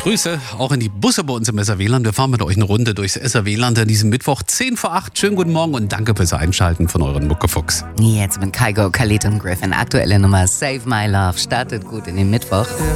Grüße auch in die Busse bei uns im SRW-Land. Wir fahren mit euch eine Runde durchs SRW-Land an diesem Mittwoch 10:08. Schönen guten Morgen und danke fürs Einschalten von euren Muckefuchs. Jetzt mit Kygo, Khalid und Griffin. Aktuelle Nummer Save My Love startet gut in den Mittwoch.